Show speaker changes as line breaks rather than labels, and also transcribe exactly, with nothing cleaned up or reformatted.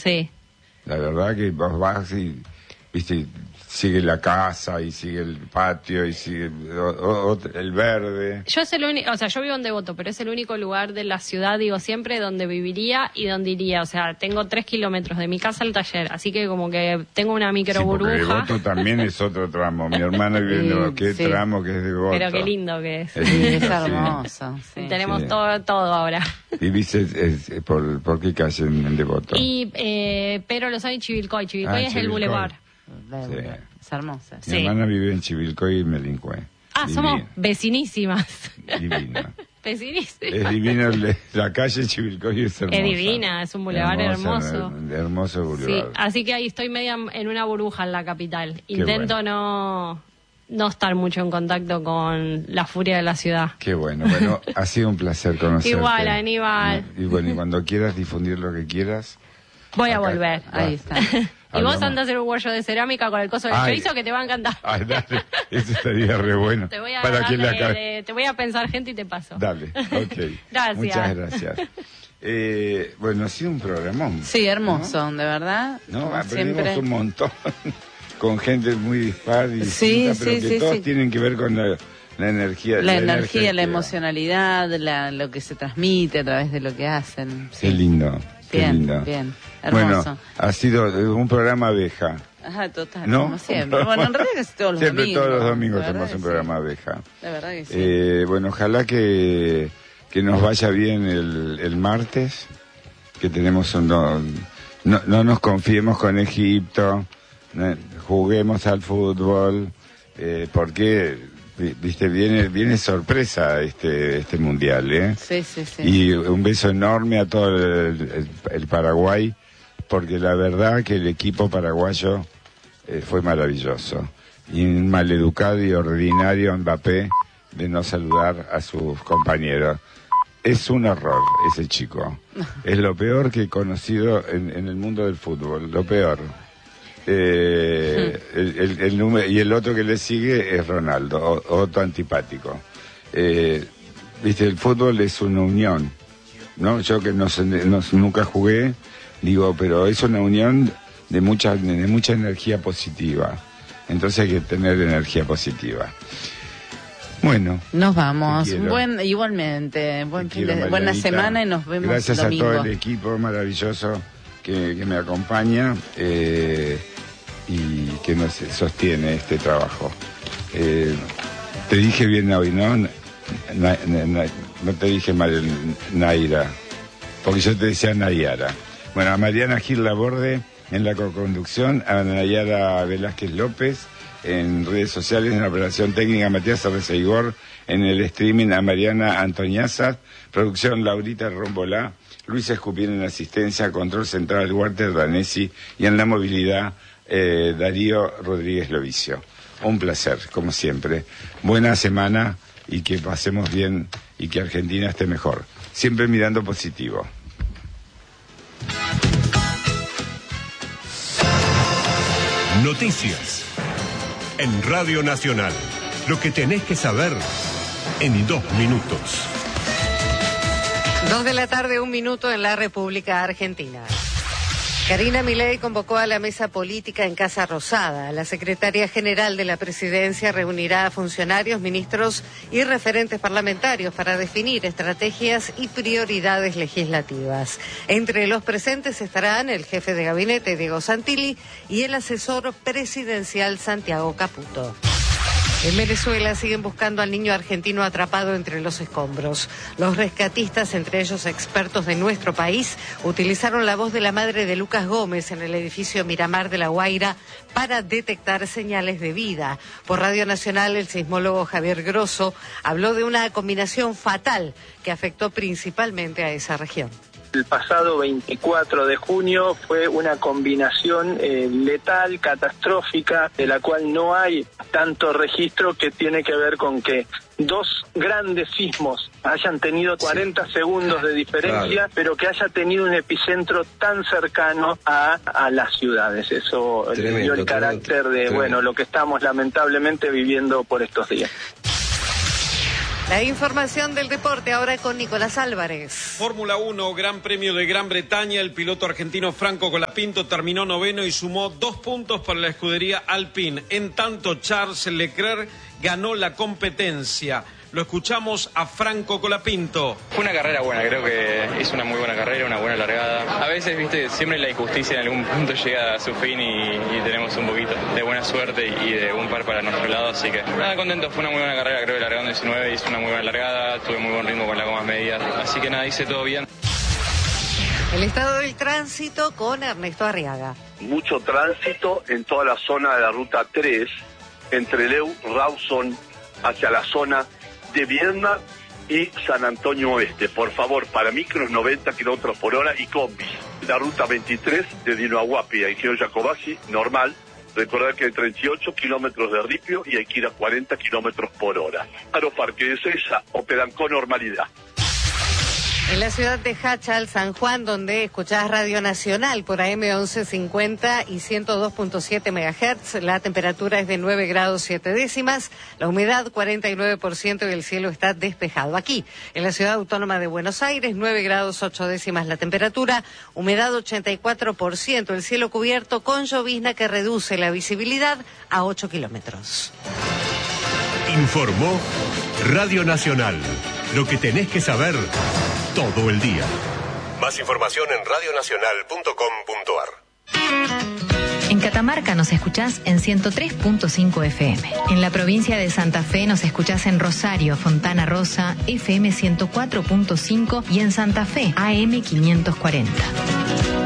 Sí.
La verdad que vos vas y, viste, sigue la casa y sigue el patio y sigue o, o, el verde.
Yo es el único, o sea, yo vivo en Devoto, pero es el único lugar de la ciudad, digo siempre, donde viviría y donde iría. O sea, tengo tres kilómetros de mi casa al taller, así que como que tengo una micro
sí,
burbuja.
Devoto también es otro tramo. Mi hermana vive en Devoto, qué
sí.
tramo que es Devoto.
Pero qué lindo que es.
Es,
Sí,
lindo,
es
sí.
hermoso. Sí.
Tenemos
Sí.
todo todo ahora.
¿Y viste es, es, por, por qué calle en, en Devoto?
Y eh, Pero Lozano y Chivilcoy. Chivilcoy
Ah,
es el
Chivilcoy.
boulevard.
Verde.
Sí.
Es hermosa.
Mi
Sí.
hermana vive en Chivilcoy y Melincue.
Ah, somos vecinísimas.
Divina.
Vecinísimas.
Es divino, el- la calle Chivilcoy es hermosa.
Es divina, es un bulevar hermoso.
her- Hermoso
Sí,
bulevar.
así que ahí estoy media en una burbuja en la capital.
Qué
Intento
bueno.
no no estar mucho en contacto con la furia de la ciudad.
Qué bueno. Bueno, ha sido un placer conocerte.
Igual, Aníbal.
Y bueno, y cuando quieras difundir lo que quieras.
Voy a
acá-
volver.
Ahí está.
Y vos
Hablamos.
andás a hacer un huello de cerámica con el coso del
Ay.
chorizo que te va a encantar.
Ay, dale, eso estaría re bueno.
Te voy a
Para que
darle-
la ca-
de- te voy a pensar gente y te paso.
Dale, ok.
Gracias.
Muchas gracias. Eh, bueno, ha sido un programón.
Sí, hermoso, de verdad.
¿No?
Como
Aprendimos
siempre.
un montón con gente muy dispar y
Sí,
distinta, pero
sí,
que
sí,
todos
sí.
tienen que ver con la, la energía.
La energía, la
energética.
emocionalidad, la, lo que se transmite a través de lo que hacen.
Qué lindo, qué
Bien,
lindo.
bien,
Bueno,
hermoso.
ha sido eh, un programa abeja.
Ajá, total,
¿No?
como siempre. Bueno, en realidad casi todos los
Siempre
domingos.
todos los domingos
la verdad
tenemos
que
un
sí.
programa abeja.
La verdad que sí.
Eh, bueno, ojalá que, que nos vaya bien el, el martes, que tenemos un... No, no, no nos confiemos con Egipto, no, juguemos al fútbol, eh, porque, vi- viste, viene viene sorpresa este este mundial, ¿eh?
Sí, sí, sí.
Y un beso enorme a todo el, el- el Paraguay, porque la verdad que el equipo paraguayo eh, fue maravilloso. Y un maleducado y ordinario Mbappé de no saludar a sus compañeros. Es un horror ese chico. Es lo peor que he conocido en, en el mundo del fútbol, lo peor. Eh, el, el- el número, y el otro que le sigue es Ronaldo, o- otro antipático. Eh, Viste, el fútbol es una unión, ¿no? Yo que no, sé- no- nunca jugué, digo, pero es una unión de mucha, de mucha energía positiva. Entonces hay que tener energía positiva. Bueno.
Nos vamos.
Te quiero.
Buen, igualmente. Buen
Te
fin
quiero,
de, buena
Marianita.
semana y nos vemos
Gracias
domingo.
a todo el equipo maravilloso que, que me acompaña eh, y que nos sostiene este trabajo. Eh, te dije bien hoy, ¿no? Na- na- na- no te dije mal el Naira, porque yo te decía Nayara. Bueno, a Mariana Gil Laborde en la coconducción, a Nayara Velázquez López en redes sociales, en la operación técnica Matías Arreceigor, en el streaming a Mariana Antoniazas, producción Laurita Rombolá, Luis Escupín en asistencia, control central Walter Danesi y en la movilidad eh, Darío Rodríguez Lovicio. Un placer, como siempre. Buena semana y que pasemos bien y que Argentina esté mejor. Siempre mirando positivo.
Noticias en Radio Nacional. Lo que tenés que saber en dos minutos.
Dos de la tarde, un minuto en la República Argentina. Karina Milei convocó a la mesa política en Casa Rosada. La secretaria general de la presidencia reunirá a funcionarios, ministros y referentes parlamentarios para definir estrategias y prioridades legislativas. Entre los presentes estarán el jefe de gabinete, Diego Santilli, y el asesor presidencial, Santiago Caputo. En Venezuela siguen buscando al niño argentino atrapado entre los escombros. Los rescatistas, entre ellos expertos de nuestro país, utilizaron la voz de la madre de Lucas Gómez en el edificio Miramar de La Guaira para detectar señales de vida. Por Radio Nacional, el sismólogo Javier Grosso habló de una combinación fatal que afectó principalmente a esa región.
El pasado veinticuatro de junio fue una combinación eh, letal, catastrófica, de la cual no hay tanto registro, que tiene que ver con que dos grandes sismos hayan tenido cuarenta segundos de diferencia, claro, pero que haya tenido un epicentro tan cercano a, a las ciudades. Eso le dio el carácter de, tremendo, bueno, lo que estamos lamentablemente viviendo por estos días.
La información del deporte ahora con Nicolás Álvarez.
Fórmula uno, Gran Premio de Gran Bretaña. El piloto argentino Franco Colapinto terminó noveno y sumó dos puntos para la escudería Alpine. En tanto, Charles Leclerc ganó la competencia. Lo escuchamos a Franco Colapinto.
Fue una carrera buena, creo que hizo una muy buena carrera, una buena largada. A veces, viste, siempre la injusticia en algún punto llega a su fin y, y tenemos un poquito de buena suerte y de un par para nuestro lado, así que nada, contento. Fue una muy buena carrera, creo que largando diecinueve, hizo una muy buena largada, tuve muy buen ritmo con las gomas medias, así que nada, hice todo bien.
El estado del tránsito con Ernesto Arriaga.
Mucho tránsito en toda la zona de la ruta tres, entre Leu, Rawson, hacia la zona de Viedma y San Antonio Oeste. Por favor, para micros noventa kilómetros por hora y combis. La ruta veintitrés de Dinoahuapi a Ingeniero Jacobacci, normal. Recordar que hay treinta y ocho kilómetros de ripio y hay que ir a cuarenta kilómetros por hora. Aeroparque de Ezeiza operan con normalidad.
En la ciudad de Hachal, San Juan, donde escuchás Radio Nacional por A M once cincuenta y ciento dos punto siete megahertz, la temperatura es de nueve grados siete décimas, la humedad cuarenta y nueve por ciento y el cielo está despejado. Aquí, en la ciudad autónoma de Buenos Aires, nueve grados ocho décimas la temperatura, humedad ochenta y cuatro por ciento, el cielo cubierto con llovizna que reduce la visibilidad a ocho kilómetros.
Informó Radio Nacional. Lo que tenés que saber todo el día. Más información en radio nacional punto com punto a r.
En Catamarca nos escuchás en ciento tres punto cinco F M. En la provincia de Santa Fe nos escuchás en Rosario, Fontana Rosa, F M ciento cuatro punto cinco y en Santa Fe, A M quinientos cuarenta.